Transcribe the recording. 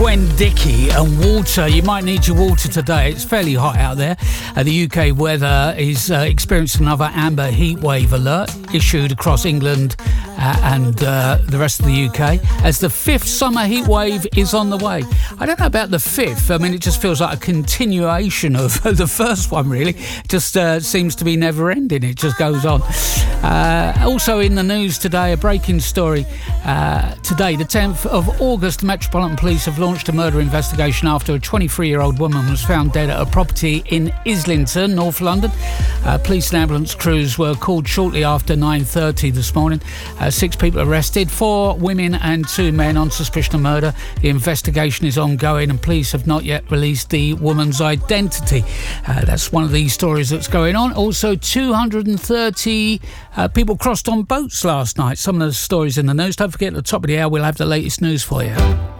Gwen Dickey and water. You might need your water today. It's fairly hot out there. The UK weather is experiencing another amber heat wave alert issued across England and the rest of the UK as the fifth summer heat wave is on the way. I don't know about the fifth. I mean, it just feels like a continuation of the first one, really. Just seems to be never ending. It just goes on. Also in the news today, a breaking story. Today, the 10th of August, the Metropolitan Police have launched a murder investigation after a 23-year-old woman was found dead at a property in Islington, North London. Police and ambulance crews were called shortly after 9:30 this morning. 6 people arrested, 4 women and 2 men on suspicion of murder. The investigation is ongoing and police have not yet released the woman's identity. That's one of the stories that's going on. Also, 230 people crossed on boats last night. Some of the stories in the news. Don't forget, at the top of the hour, we'll have the latest news for you.